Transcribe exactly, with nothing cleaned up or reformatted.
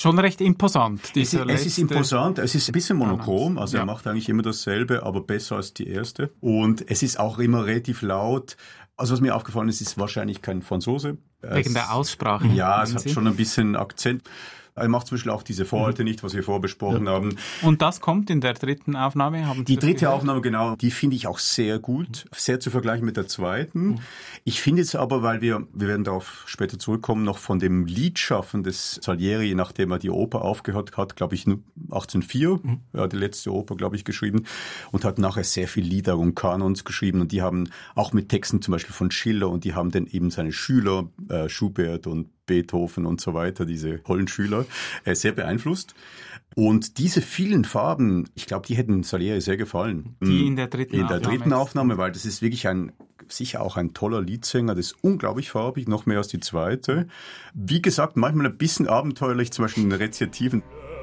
Schon recht imposant. Es, es ist imposant, es ist ein bisschen monochrom, also ja. er macht eigentlich immer dasselbe, aber besser als die erste. Und es ist auch immer relativ laut. Also was mir aufgefallen ist, ist wahrscheinlich kein Franzose. Wegen es, der Aussprache. Ja, es hat schon ein bisschen Akzent. Er macht zum Beispiel auch diese Vorhalte nicht, was wir vorbesprochen ja. haben. Und das kommt in der dritten Aufnahme? Haben die dritte gehört? Aufnahme, genau, die finde ich auch sehr gut, sehr zu vergleichen mit der zweiten. Mhm. Ich finde es aber, weil wir, wir werden darauf später zurückkommen, noch von dem Liedschaffen des Salieri, nachdem er die Oper aufgehört hat, glaube ich achtzehnhundertvier, mhm. ja, die letzte Oper, glaube ich, geschrieben und hat nachher sehr viel Lieder und Kanons geschrieben und die haben auch mit Texten zum Beispiel von Schiller und die haben dann eben seine Schüler, äh, Schubert und Beethoven und so weiter, diese tollen Schüler, äh, sehr beeinflusst. Und diese vielen Farben, ich glaube, die hätten Salieri sehr gefallen. Die in der dritten in der Aufnahme. dritten Aufnahme, weil das ist wirklich ein, sicher auch ein toller Liedsänger, das ist unglaublich farbig, noch mehr als die zweite. Wie gesagt, manchmal ein bisschen abenteuerlich, zum Beispiel in den Rezitativen.